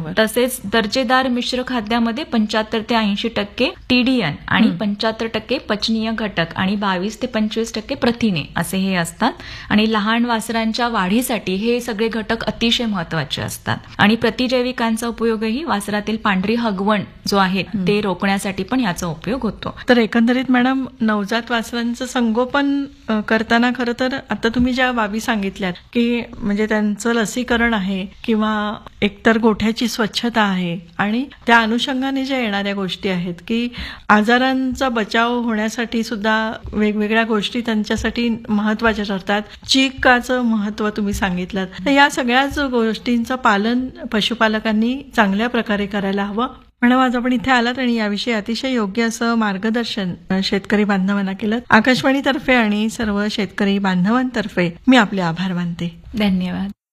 बरोबर. तसेच दर्जेदार मिश्र खाद्यामध्ये 75 ते 80% TDN आणि 75% पचनीय घटक आणि 22 ते 25% प्रथिने असे हे असतात. आणि लहान वासरांच्या वाढीसाठी हे सगळे घटक अतिशय महत्वाचे असतात. आणि प्रतिजैविकांचा उपयोगही वासरातील पांढरी हगवण जो आहे ते रोखण्यासाठी पण याचा उपयोग होतो. तर एकंदरीत मॅडम, नवजात वासरांचं संगोपन करताना खरं तर आता तुम्ही ज्या बाबी सांगितल्यात की म्हणजे त्यांचं लसीकरण आहे किंवा एकतर गोठ्याची स्वच्छता आहे आणि त्या अनुषंगाने ज्या येणाऱ्या गोष्टी आहेत की आजारांचा बचाव होण्यासाठी सुद्धा वेगवेगळ्या गोष्टी त्यांच्यासाठी महत्वाच्या ठरतात. चिकाचं महत्व तुम्ही सांगितलं. तर या सगळ्याच गोष्टींचं पालन पशुपालकांनी चांगल्या प्रकारे करायला हवं. मॅडम, आज आपण इथे आलात आणि याविषयी अतिशय योग्य असं मार्गदर्शन शेतकरी बांधवांना केलं. आकाशवाणीतर्फे आणि सर्व शेतकरी बांधवांतर्फे मी आपले आभार मानते. धन्यवाद.